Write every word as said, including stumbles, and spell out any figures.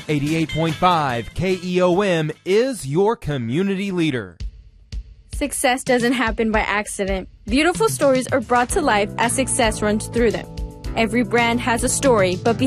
eighty-eight point five K E O M is your community leader. Success doesn't happen by accident. Beautiful stories are brought to life as success runs through them. Every brand has a story, but